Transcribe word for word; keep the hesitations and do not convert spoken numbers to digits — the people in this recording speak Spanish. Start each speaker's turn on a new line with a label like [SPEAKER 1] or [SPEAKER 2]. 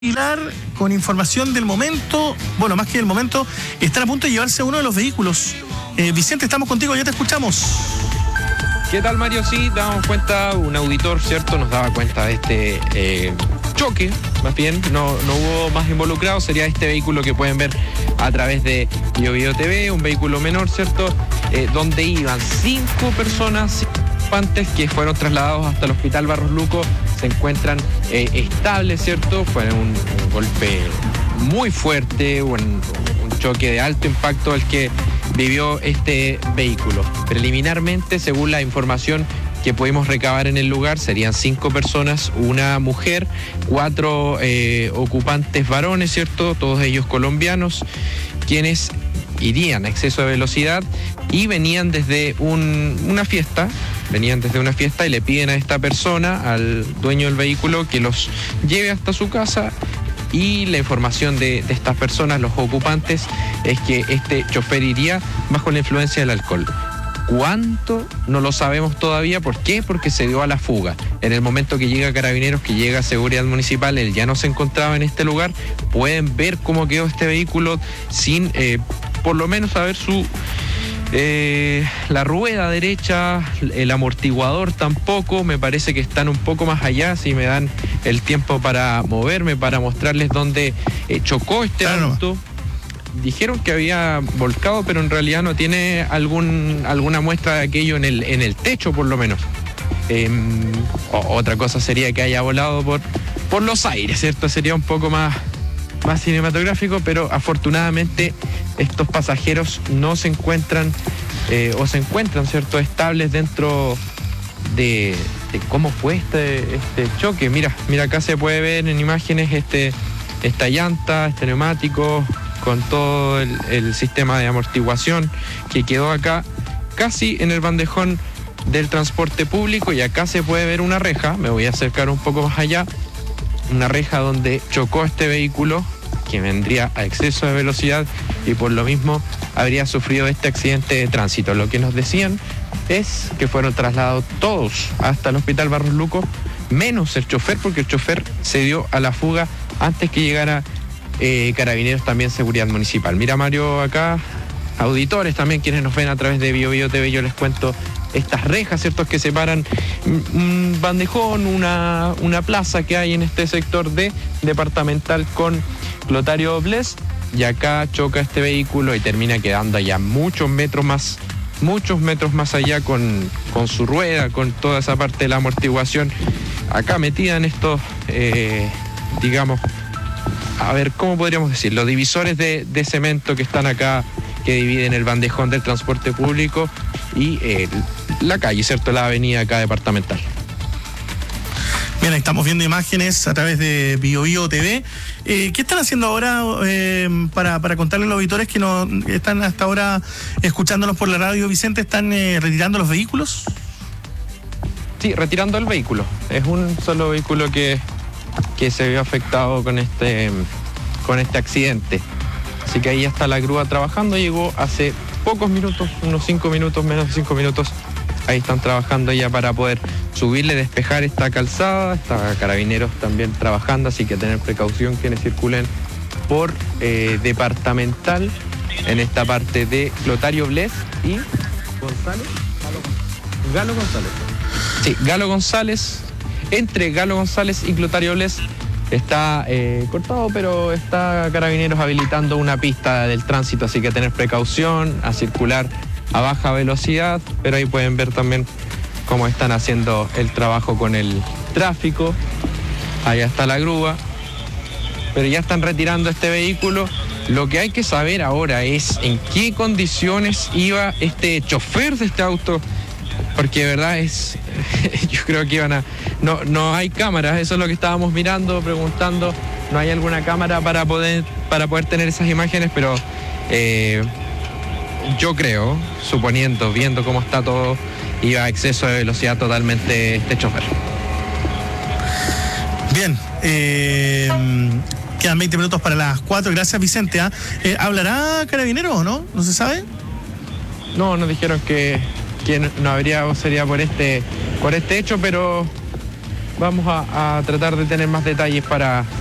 [SPEAKER 1] Pilar, con información del momento, bueno, más que del momento, están a punto de llevarse uno de los vehículos. Eh, Vicente, estamos contigo, ya te escuchamos.
[SPEAKER 2] ¿Qué tal, Mario? Sí, dábamos cuenta, un auditor, ¿cierto? Nos daba cuenta de este eh, choque, más bien, no, no hubo más involucrados, sería este vehículo que pueden ver a través de BioBio T V, un vehículo menor, ¿cierto? Eh, donde iban cinco personas que fueron trasladados hasta el Hospital Barros Luco, se encuentran eh, estables, ¿cierto? Fue un, un golpe muy fuerte, un, un choque de alto impacto el que vivió este vehículo. Preliminarmente, según la información que pudimos recabar en el lugar, serían cinco personas, una mujer, cuatro eh, ocupantes varones, ¿cierto? Todos ellos colombianos, quienes irían a exceso de velocidad y venían desde un, una fiesta, venían desde una fiesta y le piden a esta persona, al dueño del vehículo, que los lleve hasta su casa. Y la información de, de estas personas, los ocupantes, es que este chofer iría bajo la influencia del alcohol. ¿Cuánto? No lo sabemos todavía. ¿Por qué? Porque se dio a la fuga. En el momento que llega Carabineros, que llega Seguridad Municipal, él ya no se encontraba en este lugar. Pueden ver cómo quedó este vehículo sin, eh, por lo menos, saber su... Eh, la rueda derecha, el amortiguador tampoco, me parece que están un poco más allá, si me dan el tiempo para moverme, para mostrarles dónde eh, chocó este
[SPEAKER 1] claro.
[SPEAKER 2] auto. Dijeron que había volcado, pero en realidad no tiene algún, alguna muestra de aquello en el, en el techo, por lo menos. Eh, otra cosa sería que haya volado por, por los aires, ¿cierto? Sería un poco más... más cinematográfico, pero afortunadamente estos pasajeros no se encuentran eh, o se encuentran, ¿cierto?, estables dentro de, de cómo fue este, este choque. Mira, mira, acá se puede ver en imágenes este, esta llanta, este neumático, con todo el, el sistema de amortiguación que quedó acá, casi en el bandejón del transporte público, y acá se puede ver una reja, me voy a acercar un poco más allá, una reja donde chocó este vehículo que vendría a exceso de velocidad y por lo mismo habría sufrido este accidente de tránsito. Lo que nos decían es que fueron trasladados todos hasta el Hospital Barros Luco, menos el chofer, porque el chofer se dio a la fuga antes que llegara eh, Carabineros, también Seguridad Municipal. Mira, Mario, acá, auditores también, quienes nos ven a través de BioBio T V, yo les cuento estas rejas, ¿cierto?, que separan un bandejón, una, una plaza que hay en este sector de Departamental con Clotario Bles, y acá choca este vehículo y termina quedando allá muchos metros más, muchos metros más allá con, con su rueda, con toda esa parte de la amortiguación, acá metida en estos, eh, digamos, a ver, ¿cómo podríamos decir? Los divisores de, de cemento que están acá, que dividen el bandejón del transporte público y eh, la calle, ¿cierto?, la avenida acá departamental.
[SPEAKER 1] Bien, estamos viendo imágenes a través de BioBio T V. Eh, ¿Qué están haciendo ahora eh, para, para contarles a los auditores que no están hasta ahora escuchándonos por la radio, Vicente? ¿Están eh, retirando los vehículos?
[SPEAKER 2] Sí, retirando el vehículo. Es un solo vehículo que, que se vio afectado con este, con este accidente. Así que ahí está la grúa trabajando, llegó hace pocos minutos, unos cinco minutos, menos de cinco minutos. Ahí están trabajando ya para poder subirle, despejar esta calzada. Está Carabineros también trabajando, así que tener precaución quienes circulen por eh, Departamental en esta parte de Clotario Bles y González. Galo González. Sí, Galo González. Entre Galo González y Clotario Bles está eh, cortado, pero está Carabineros habilitando una pista del tránsito, así que tener precaución a circular a baja velocidad, pero ahí pueden ver también cómo están haciendo el trabajo con el tráfico. Allá está la grúa, pero ya están retirando este vehículo. Lo que hay que saber ahora es en qué condiciones iba este chofer de este auto, porque de verdad es, yo creo que iban a, no, no hay cámaras, eso es lo que estábamos mirando, preguntando, no hay alguna cámara para poder, para poder tener esas imágenes, pero eh, yo creo, suponiendo, viendo cómo está todo, iba a exceso de velocidad totalmente este chofer.
[SPEAKER 1] Bien, eh, quedan veinte minutos para las cuatro, gracias, Vicente. ¿eh? Eh, ¿Hablará Carabineros o no? ¿No se sabe?
[SPEAKER 2] No, nos dijeron que, que no habría o sería por este, por este hecho, pero vamos a, a tratar de tener más detalles para,